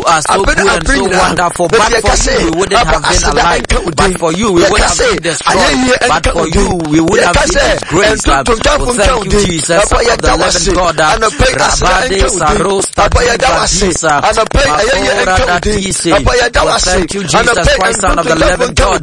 are so good and so wonderful. But for you, we wouldn't have been alive. But for you, we would have been destroyed. But for you, we would have been disgraced. Well, thank you, Jesus, of the living God. Rabade Sarosta Badisa, Mafora Datise. Thank you, Jesus Christ, Son of the living God.